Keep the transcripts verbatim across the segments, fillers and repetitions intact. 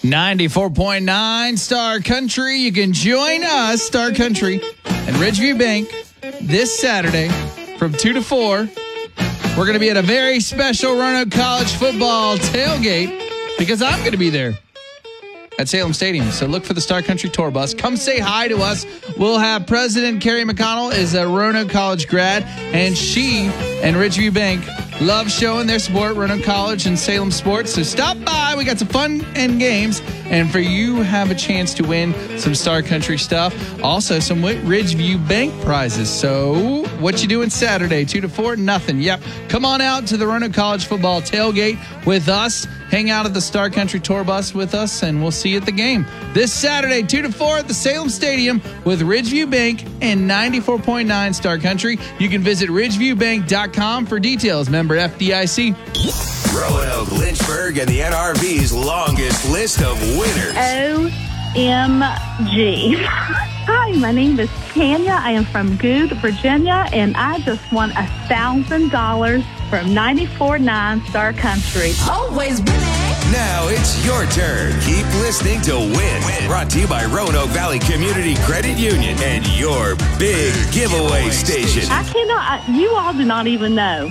ninety-four point nine Star Country. You can join us, Star Country, and Ridgeview Bank this Saturday from two to four. We're going to be at a very special Roanoke College football tailgate because I'm going to be there at Salem Stadium. So look for the Star Country tour bus. Come say hi to us. We'll have President Carrie McConnell is a Roanoke College grad, and she and Ridgeview Bank love showing their support, Roanoke College and Salem sports. So stop by. We got some fun and games. And for you, have a chance to win some Star Country stuff. Also, some Ridgeview Bank prizes. So what you doing Saturday? Two to four? Nothing. Yep. Come on out to the Roanoke College football tailgate with us. Hang out at the Star Country tour bus with us, and we'll see you at the game. This Saturday, two to four at the Salem Stadium with Ridgeview Bank and ninety-four point nine Star Country. You can visit ridgeview bank dot com for details. Member F D I C. Roanoke, Lynchburg, and the N R V's longest list of winners. O M G. Hi, my name is Tanya. I am from Good, Virginia, and I just won a thousand dollars from ninety-four point nine Star Country. Always winning. Now it's your turn. Keep listening to Win. Win. Brought to you by Roanoke Valley Community Credit Union and your big giveaway station. I cannot, I, you all do not even know.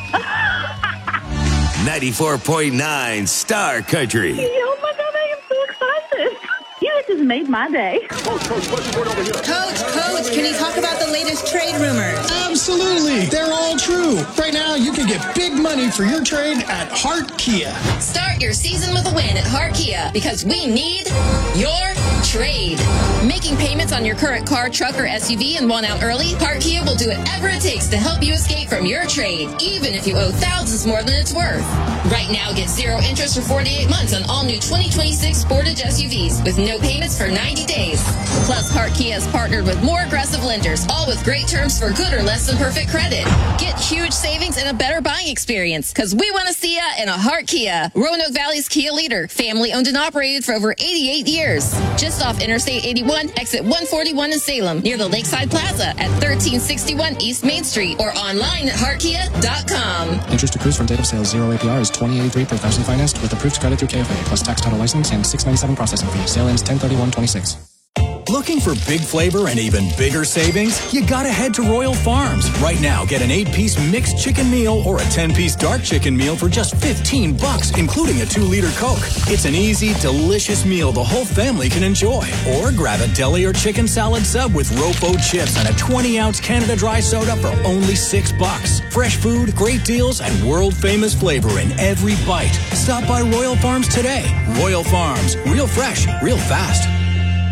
ninety-four point nine Star Country. Oh my God, I am so excited. You just made my day. Coach, Coach, can you talk about the latest trade rumors? Absolutely. They're all true. Right now, you can get big money for your trade at Hart Kia. Start your season with a win at Hart Kia because we need your trade. Making payments on your current car, truck, or S U V and want out early? Hart Kia will do whatever it takes to help you escape from your trade, even if you owe thousands more than it's worth. Right now, get zero interest for forty-eight months on all new twenty twenty-six Sportage S U Vs with no payments for ninety days. Plus, Hart Kia has partnered with more aggressive lenders, all with great terms for good or less than perfect credit. Get huge savings and a better buying experience because we want to see ya in a Hart Kia. Roanoke Valley's Kia leader, family owned and operated for over eighty-eight years. Just off Interstate eighty-one, exit one forty-one in Salem, near the Lakeside Plaza at thirteen sixty-one East Main Street or online at hart kia dot com. Interest accrues from date of sale. Zero A P R is twenty eighty-three per thousand financed with approved credit through K F A plus tax title license and six ninety-seven processing fee. Sale ends ten thirty-one twenty-six. Looking for big flavor and even bigger savings? You gotta head to Royal Farms. Right now, get an eight-piece mixed chicken meal or a ten-piece dark chicken meal for just fifteen bucks, including a two-liter Coke. It's an easy, delicious meal the whole family can enjoy. Or grab a deli or chicken salad sub with Rofo chips and a twenty-ounce Canada Dry soda for only six bucks. Fresh food, great deals, and world-famous flavor in every bite. Stop by Royal Farms today. Royal Farms. Real fresh, real fast.